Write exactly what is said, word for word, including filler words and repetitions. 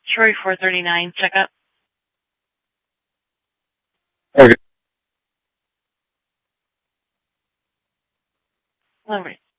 Troy four thirty-nine, check up. Okay. All right.